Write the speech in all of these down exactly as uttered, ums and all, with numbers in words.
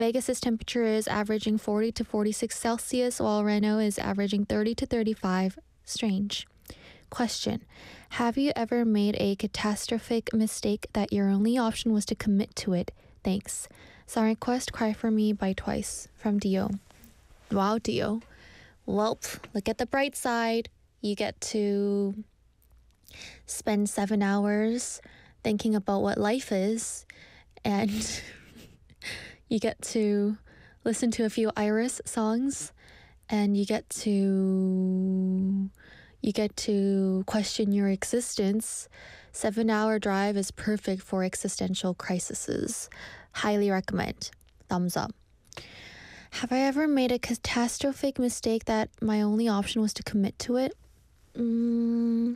Vegas's temperature is averaging forty to forty-six Celsius, while Reno is averaging thirty to thirty-five. Strange. Question. Have you ever made a catastrophic mistake that your only option was to commit to it? Thanks. Song request, Cry For Me by Twice from Dio. Wow, Dio. Well, look at the bright side. You get to spend seven hours thinking about what life is, and you get to listen to a few Iris songs, and you get to you get to question your existence. Seven hour drive is perfect for existential crises. Highly recommend. Thumbs up. Have I ever made a catastrophic mistake that my only option was to commit to it? Mm,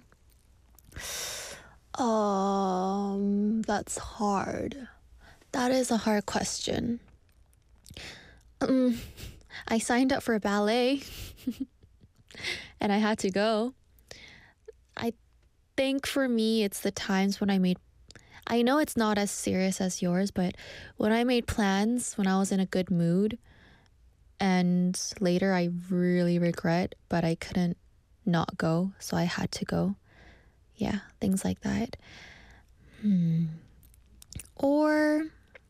um, that's hard. That is a hard question. Um, I signed up for a ballet and I had to go. I think for me, it's the times when I made, I know it's not as serious as yours, but when I made plans when I was in a good mood and later I really regret, but I couldn't not go, so I had to go. Yeah, things like that. Hmm. Or,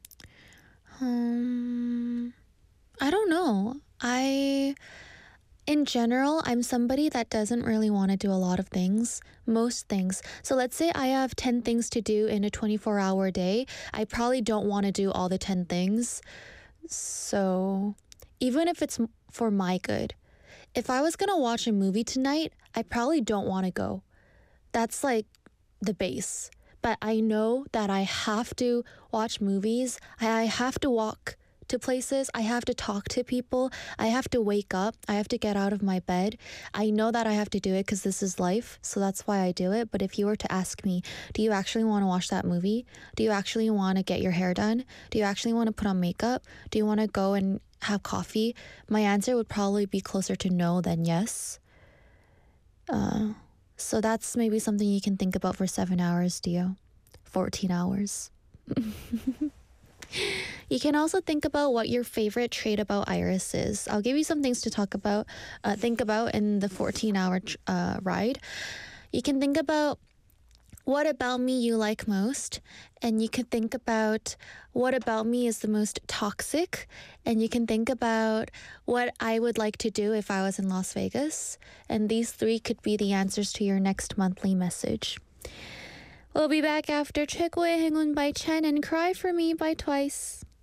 um, I don't know. I, in general, I'm somebody that doesn't really want to do a lot of things, most things. So let's say I have ten things to do in a twenty-four hour day. I probably don't want to do all the ten things. So even if it's for my good, if I was going to watch a movie tonight, I probably don't want to go. That's like the base. But I know that I have to watch movies. I have to walk to places. I have to talk to people. I have to wake up. I have to get out of my bed. I know that I have to do it because this is life. So that's why I do it. But if you were to ask me, do you actually want to watch that movie? Do you actually want to get your hair done? Do you actually want to put on makeup? Do you want to go and have coffee? My answer would probably be closer to no than yes. Uh, so that's maybe something you can think about for seven hours, Dio. fourteen hours. You can also think about what your favorite trait about Iris is. I'll give you some things to talk about, uh, think about in the fourteen hour uh, ride. You can think about what about me you like most, and you could think about what about me is the most toxic, and you can think about what I would like to do if I was in Las Vegas, and these three could be the answers to your next monthly message. We'll be back after 최고의 행운 by Chen and Cry For Me by Twice.